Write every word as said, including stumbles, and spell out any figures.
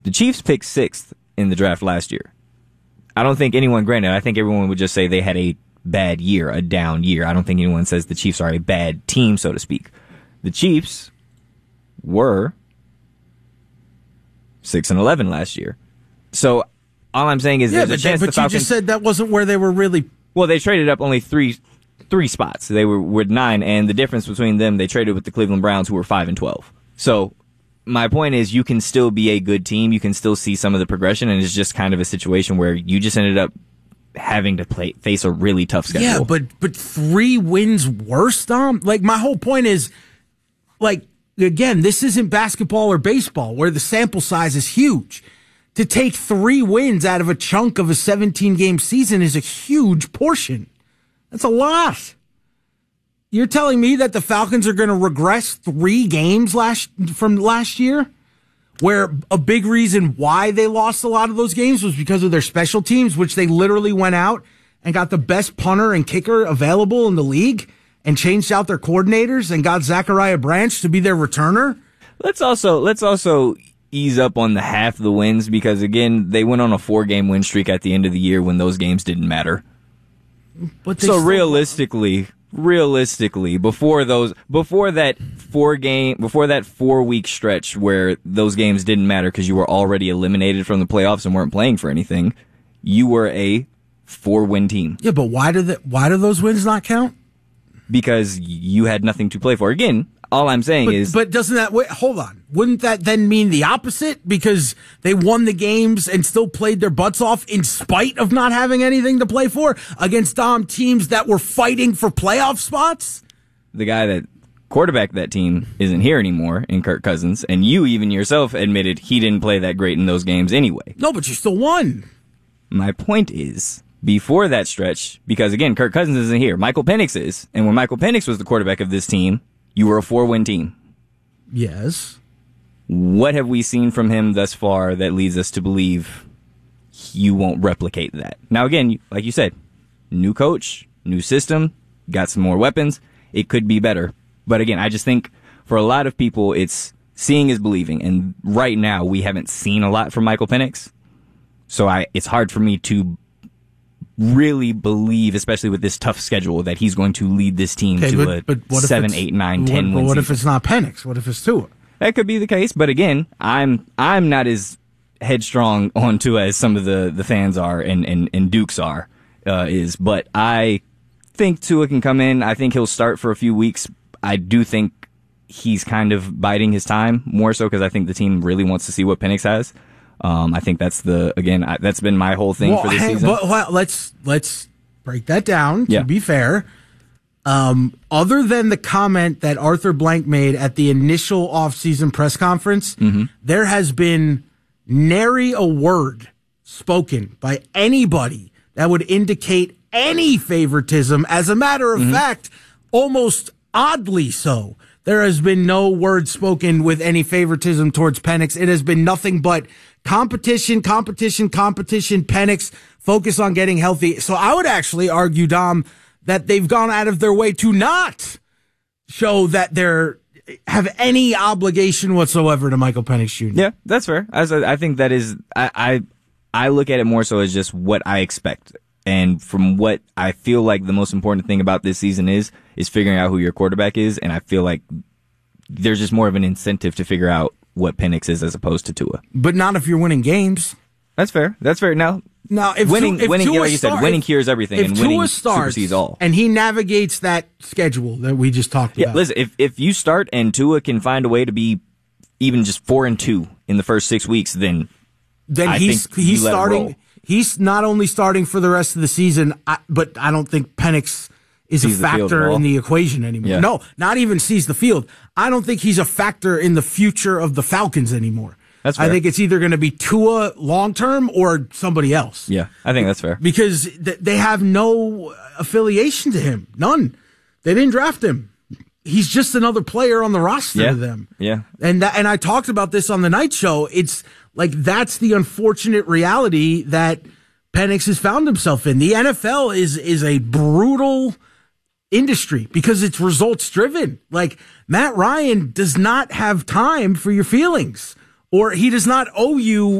The Chiefs picked sixth in the draft last year. I don't think anyone, granted, I think everyone would just say they had a bad year, a down year. I don't think anyone says the Chiefs are a bad team, so to speak. The Chiefs were six and eleven last year. So all I'm saying is yeah, there's but a chance that, but the Falcons... you just said that wasn't where they were really... Well, they traded up only three three spots. They were with nine, and the difference between them, they traded with the Cleveland Browns, who were five and twelve. So my point is, you can still be a good team. You can still see some of the progression, and it's just kind of a situation where you just ended up having to play face a really tough schedule. Yeah, but but three wins worse, Dom? Like, my whole point is, like, again, this isn't basketball or baseball, where the sample size is huge. To take three wins out of a chunk of a seventeen-game season is a huge portion. That's a lot. You're telling me that the Falcons are going to regress three games last from last year, where a big reason why they lost a lot of those games was because of their special teams, which they literally went out and got the best punter and kicker available in the league and changed out their coordinators and got Zachariah Branch to be their returner? Let's also let's also ease up on the half the wins, because again, they went on a four-game win streak at the end of the year when those games didn't matter. But so realistically, realistically, before those, before that four game, before that four week stretch where those games didn't matter because you were already eliminated from the playoffs and weren't playing for anything, you were a four-win team. Yeah, but why do the, why do those wins not count? Because you had nothing to play for. Again, all I'm saying but, is... But doesn't that... Wait, hold on. Wouldn't that then mean the opposite? Because they won the games and still played their butts off in spite of not having anything to play for against Dom teams that were fighting for playoff spots? The guy that quarterbacked that team isn't here anymore in Kirk Cousins, and you even yourself admitted he didn't play that great in those games anyway. No, but you still won. My point is... Before that stretch, because again, Kirk Cousins isn't here. Michael Penix is. And when Michael Penix was the quarterback of this team, you were a four-win team. Yes. What have we seen from him thus far that leads us to believe you won't replicate that? Now, again, like you said, new coach, new system, got some more weapons. It could be better. But again, I just think for a lot of people, it's seeing is believing. And right now, we haven't seen a lot from Michael Penix. So I, it's hard for me to really believe, especially with this tough schedule, that he's going to lead this team okay, to a but, but seven, eight, nine, ten what, win What season. if it's not Penix? What if it's Tua? That could be the case, but again, I'm I'm not as headstrong on Tua as some of the, the fans are and, and, and Dukes are, uh, is, but I think Tua can come in. I think he'll start for a few weeks. I do think he's kind of biding his time, more so because I think the team really wants to see what Penix has. Um, I think that's the again. I, that's been my whole thing well, for this hang, season. But well, let's let's break that down. To yeah. be fair, um, other than the comment that Arthur Blank made at the initial offseason press conference, mm-hmm. there has been nary a word spoken by anybody that would indicate any favoritism. As a matter of mm-hmm. fact, almost oddly so. There has been no word spoken with any favoritism towards Penix. It has been nothing but competition, competition, competition, Penix, focus on getting healthy. So I would actually argue, Dom, that they've gone out of their way to not show that they're have any obligation whatsoever to Michael Penix Junior Yeah, that's fair. I, I think that is, I, I, I look at it more so as just what I expect. And from what I feel like the most important thing about this season is, is figuring out who your quarterback is. And I feel like there's just more of an incentive to figure out what Penix is as opposed to Tua. But not if you're winning games. That's fair. That's fair. Now, now if winning, Tua, if winning, Tua you know, like you star, said, winning if, cures everything, if and Tua winning starts supersedes all. And he navigates that schedule that we just talked yeah, about. Listen, if if you start and Tua can find a way to be even just four and two in the first six weeks, then then I he's think he's you let it starting. roll. He's not only starting for the rest of the season, but I don't think Penix is sees a factor the in the equation anymore. Yeah. No, not even sees the field. I don't think he's a factor in the future of the Falcons anymore. That's fair. I think it's either going to be Tua long term or somebody else. Yeah, I think that's fair. Because th- they have no affiliation to him. None. They didn't draft him. He's just another player on the roster yeah. to them. Yeah. And that, and I talked about this on the night show. It's like, that's the unfortunate reality that Penix has found himself in. The N F L is, is a brutal industry because it's results driven. Like, Matt Ryan does not have time for your feelings or he does not owe you